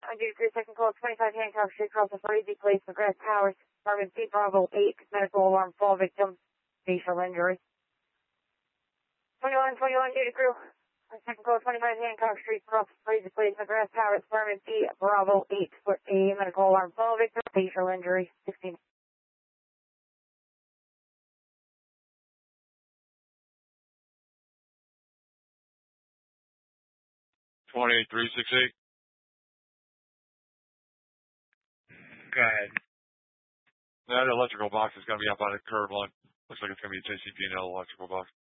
On duty 3 second call, 25 Hancock Street, across the Frazee Place, McGrath Towers, Department C, Bravo 8, medical alarm, fall victim, facial injury. 21 duty crew. On second call, 25 Hancock Street, across the Frazee Place, McGrath Towers, Department C, Bravo 8, for a medical alarm, fall victim, facial injury, 16. 28368. Go ahead. That electrical box is going to be up on the curb line. Looks like it's going to be a JCP&L electrical box.